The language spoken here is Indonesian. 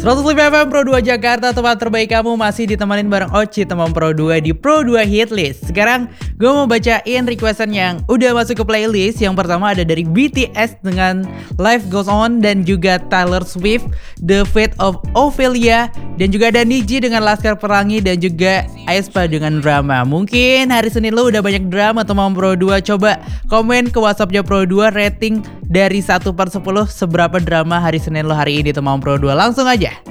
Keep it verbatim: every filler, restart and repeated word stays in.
seratus lima F M Pro dua Jakarta, tempat terbaik kamu masih ditemenin bareng Oci, teman Pro dua di Pro dua Hitlist. Sekarang gue mau bacain requestan yang udah masuk ke playlist. Yang pertama ada dari B T S dengan Life Goes On, dan juga Taylor Swift The Fate of Ophelia, dan juga ada Niji dengan Laskar Pelangi, dan juga aespa dengan Drama. Mungkin hari Senin lo udah banyak drama teman Pro dua. Coba komen ke WhatsAppnya Pro dua, rating dari satu per sepuluh seberapa drama hari Senin lo hari ini teman Pro dua. Langsung aja.